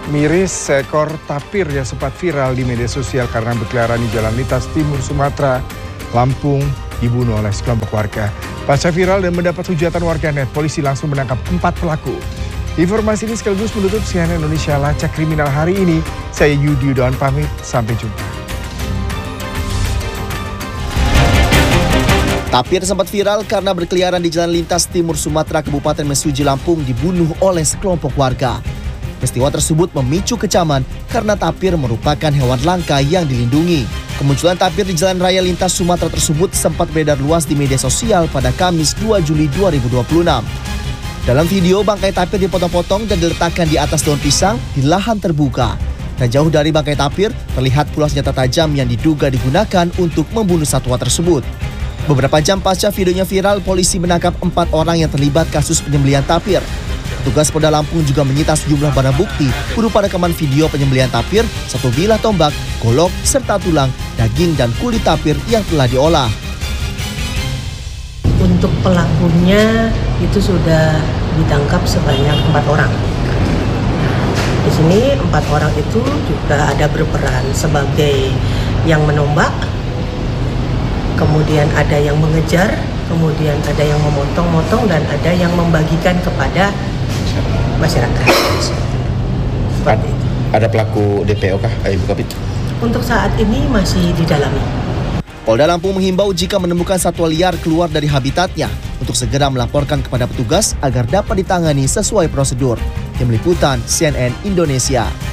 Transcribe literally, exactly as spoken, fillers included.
Miris, seekor tapir yang sempat viral di media sosial karena berkeliaran di jalan lintas timur Sumatera, Lampung, dibunuh oleh sekelompok warga. Pasca viral dan mendapat hujatan warganet, polisi langsung menangkap empat pelaku. Informasi ini sekaligus menutup C N N Indonesia Lacak Kriminal hari ini. Saya Yudi Yudawan pamit, sampai jumpa. Tapir sempat viral karena berkeliaran di jalan lintas timur Sumatera, Kabupaten Mesuji, Lampung, dibunuh oleh sekelompok warga. Peristiwa tersebut memicu kecaman karena tapir merupakan hewan langka yang dilindungi. Kemunculan tapir di jalan raya lintas Sumatera tersebut sempat beredar luas di media sosial pada Kamis dua Juli dua ribu dua puluh enam. Dalam video, bangkai tapir dipotong-potong dan diletakkan di atas daun pisang di lahan terbuka. Dan jauh dari bangkai tapir, terlihat pula senjata tajam yang diduga digunakan untuk membunuh satwa tersebut. Beberapa jam pasca videonya viral, polisi menangkap empat orang yang terlibat kasus penyembelihan tapir. Petugas Polda Lampung juga menyita sejumlah barang bukti berupa rekaman video penyembelihan tapir, satu bilah tombak, golok, serta tulang, daging, dan kulit tapir yang telah diolah. Untuk pelakunya itu sudah ditangkap sebanyak empat orang. Di sini empat orang itu juga ada berperan sebagai yang menombak, kemudian ada yang mengejar, kemudian ada yang memotong-motong, dan ada yang membagikan kepada masyarakat. Seperti itu. Ada pelaku D P O kah, Ibu Kabid? Untuk saat ini masih didalami. Polda Lampung menghimbau jika menemukan satwa liar keluar dari habitatnya untuk segera melaporkan kepada petugas agar dapat ditangani sesuai prosedur. Tim Liputan C N N Indonesia.